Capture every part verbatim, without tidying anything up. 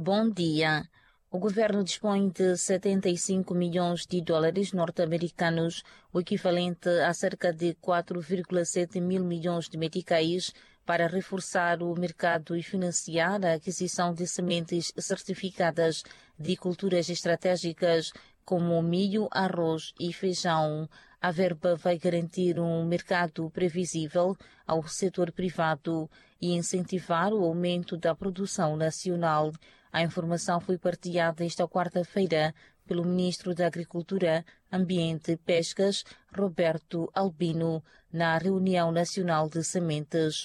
Bom dia. O governo dispõe de setenta e cinco milhões de dólares norte-americanos, o equivalente a cerca de quatro vírgula sete mil milhões de meticais, para reforçar o mercado e financiar a aquisição de sementes certificadas de culturas estratégicas como milho, arroz e feijão. A verba vai garantir um mercado previsível ao setor privado e incentivar o aumento da produção nacional. A informação foi partilhada esta quarta-feira pelo ministro da Agricultura, Ambiente e Pescas, Roberto Albino, na reunião nacional de sementes.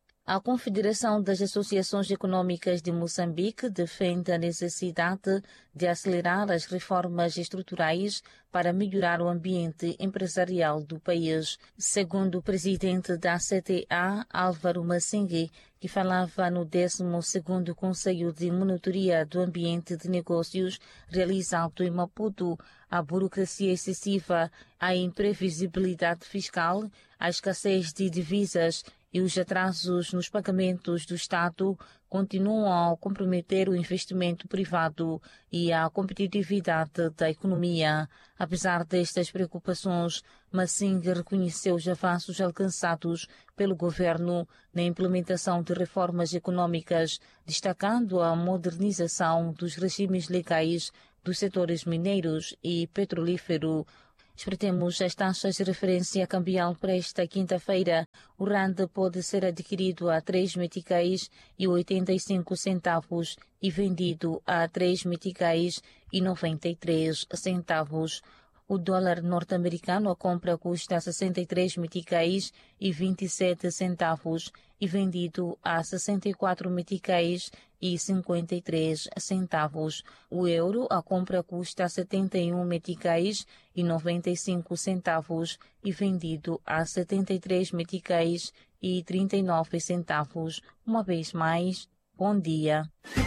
A Confederação das Associações Econômicas de Moçambique defende a necessidade de acelerar as reformas estruturais para melhorar o ambiente empresarial do país. Segundo o presidente da C T A, Álvaro Massingue, que falava no décimo segundo Conselho de Monitoria do Ambiente de Negócios realizado em Maputo, a burocracia excessiva, a imprevisibilidade fiscal, a escassez de divisas e os atrasos nos pagamentos do Estado continuam a comprometer o investimento privado e a competitividade da economia. Apesar destas preocupações, Massing reconheceu os avanços alcançados pelo governo na implementação de reformas econômicas, destacando a modernização dos regimes legais dos setores mineiros e petrolífero. Espreitemos as taxas de referência cambial para esta quinta-feira. O rand pode ser adquirido a três meticais e oitenta e cinco centavos e vendido a três meticais e noventa e três centavos. O dólar norte-americano a compra custa sessenta e três meticais e vinte e sete centavos e vendido a sessenta e quatro meticais e cinquenta e três centavos. O euro a compra custa setenta e um meticais e noventa e cinco centavos e vendido a setenta e três meticais e trinta e nove centavos. Uma vez mais, bom dia.